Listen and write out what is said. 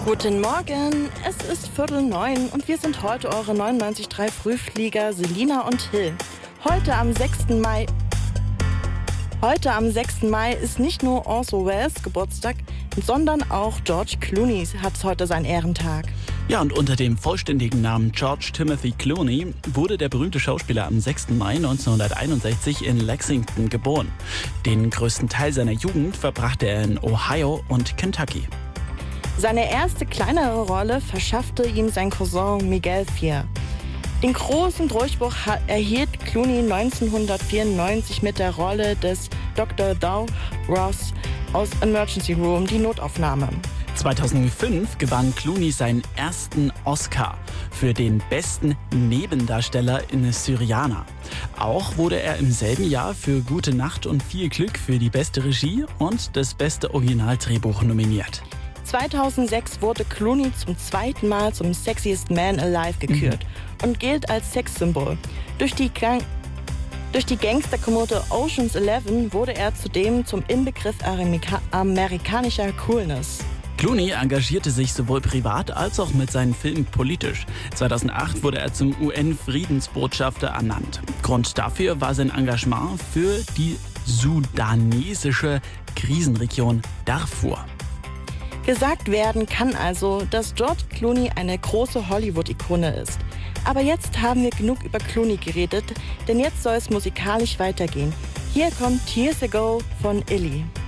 Guten Morgen, es ist 8:45 und wir sind heute eure 99.3 Frühflieger Selina und Hill. Heute am 6. Mai ist nicht nur Orson Welles Geburtstag, sondern auch George Clooney hat heute seinen Ehrentag. Ja, und unter dem vollständigen Namen George Timothy Clooney wurde der berühmte Schauspieler am 6. Mai 1961 in Lexington geboren. Den größten Teil seiner Jugend verbrachte er in Ohio und Kentucky. Seine erste kleinere Rolle verschaffte ihm sein Cousin Miguel Ferrer. Den großen Durchbruch erhielt Clooney 1994 mit der Rolle des Dr. Doug Ross aus Emergency Room, die Notaufnahme. 2005 gewann Clooney seinen ersten Oscar für den besten Nebendarsteller in Syriana. Auch wurde er im selben Jahr für Gute Nacht und viel Glück für die beste Regie und das beste Originaldrehbuch nominiert. 2006 wurde Clooney zum zweiten Mal zum Sexiest Man Alive gekürt und gilt als Sexsymbol. Durch die Gangsterkomödie Ocean's 11 wurde er zudem zum Inbegriff amerikanischer Coolness. Clooney engagierte sich sowohl privat als auch mit seinen Filmen politisch. 2008 wurde er zum UN-Friedensbotschafter ernannt. Grund dafür war sein Engagement für die sudanesische Krisenregion Darfur. Gesagt werden kann also, dass George Clooney eine große Hollywood-Ikone ist. Aber jetzt haben wir genug über Clooney geredet, denn jetzt soll es musikalisch weitergehen. Hier kommt Years Ago von Illy.